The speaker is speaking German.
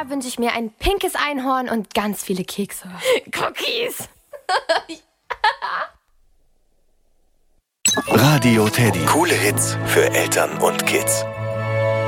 Jahr wünsche ich mir ein pinkes Einhorn und ganz viele Kekse. Cookies. Radio Teddy. Coole Hits für Eltern und Kids.